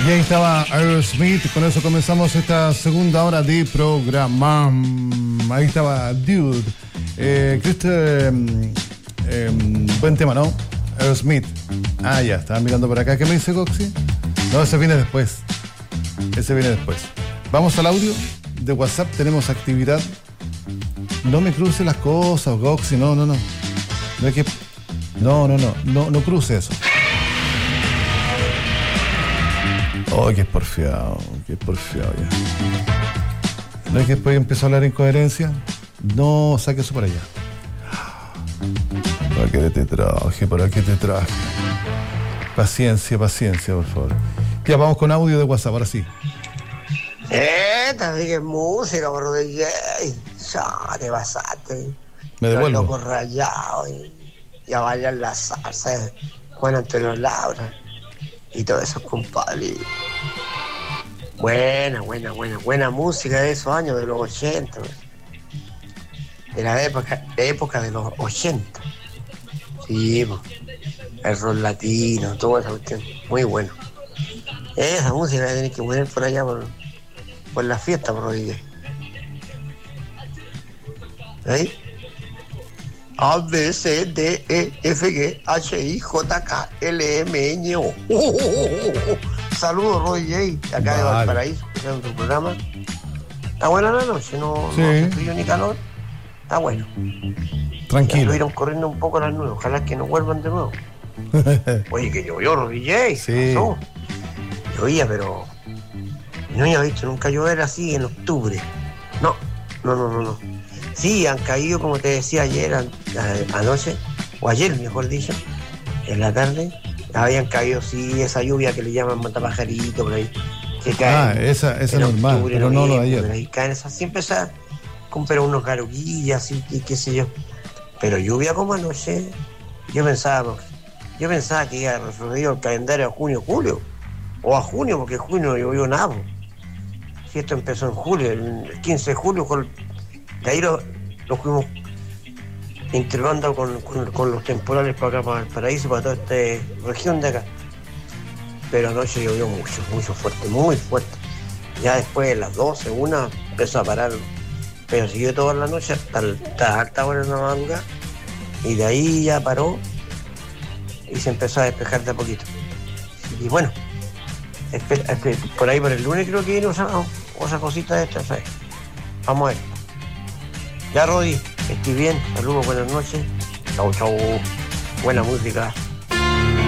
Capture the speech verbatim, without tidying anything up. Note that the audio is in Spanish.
Y ahí estaba Aerosmith, con eso comenzamos esta segunda hora de programa. Ahí estaba Dude. Eh, este, eh, buen tema, ¿no? Aerosmith. Ah, ya, estaba mirando por acá. ¿Qué me dice Goxi? No, ese viene después. Ese viene después. Vamos al audio de WhatsApp, tenemos actividad. No me cruce las cosas, Goxi, no, no, no. No es que... No, no, no, no, no cruce eso. Oh, qué porfiado, qué porfiado ya. ¿No es que después empezó a hablar incoherencia? No, saque eso por allá. ¿Para qué te traje? ¿Para qué te traje? Paciencia, paciencia, por favor. Ya, vamos con audio de WhatsApp, ahora sí. Eh, también que música, por D J. Ya, te pasaste. Me devuelvo. Los locos rayados y, y a bailar la salsa. Juan Antonio Laura. Y todos esos compadres. Buena, buena, buena, buena música de esos años, de los ochenta. De la época, de época de los ochenta. Sí, pues, el rock latino, toda esa cuestión. Muy bueno. Esa música la tenés que poner por allá, por, por la fiesta, por Rodríguez. ¿Ahí? A, B, C, D, E, F, G, H, I, J, K, L, M, N, O. Oh, oh, oh, oh. Saludos, Roy J, acá vale. De Valparaíso, escuchando tu programa. Está buena la noche, no, sí. No hace frío ni calor. Está bueno. Tranquilo. Ya estuvieron corriendo un poco las nubes, ojalá que no vuelvan de nuevo. Oye, que llovió, Roy J. Sí. Pasó. Llovía, pero no había visto nunca llover así en octubre. No, no, no, no, no. Sí, han caído, como te decía ayer, an, a, anoche, o ayer, mejor dicho, en la tarde, habían caído, sí, esa lluvia que le llaman matapajarito, por ahí, que cae. Ah, esa, esa es normal, octubre, pero no lo de ayer. Por ahí caen esas, siempre esas, compran unos garuguillas, y qué, qué sé yo. Pero lluvia como anoche, yo pensaba, yo pensaba que iba resolvido el calendario a junio, julio, o a junio, porque en junio no llovió nada. Si esto empezó en julio, el quince de julio, con de ahí lo, lo fuimos integrando con, con, con los temporales para acá, para el paraíso, para toda esta región de acá. Pero anoche llovió mucho, mucho fuerte, muy fuerte. Ya después de las doce, una, empezó a parar, pero siguió toda la noche hasta, hasta alta hora de la madrugada. Y de ahí ya paró y se empezó a despejar de a poquito. Y bueno, espe- espe- por ahí por el lunes creo que viene otra, otra cosita de esta, ¿sabes? Vamos a ver. Ya, Rodi, estoy bien. Saludos, buenas noches. Chau, chau. Buena música.